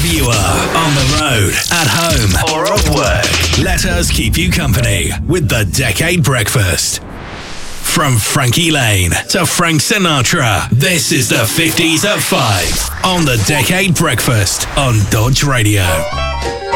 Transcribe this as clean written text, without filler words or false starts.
you are, on the road, at home, or at work, let us keep you company with the Decade Breakfast. From Frankie Lane to Frank Sinatra, this is the 50s at 5 on the Decade Breakfast on Dodge Radio.